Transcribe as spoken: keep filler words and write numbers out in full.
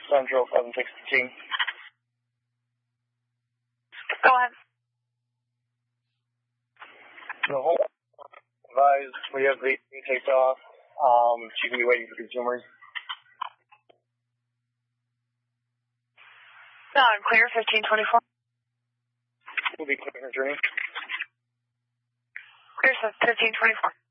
Central, seven sixteen. Go ahead. The whole advised we have the taped off. Um, she can be waiting for consumers. No, I'm clear, fifteen twenty-four. We'll be clear, journey. Clear, fifteen twenty-four.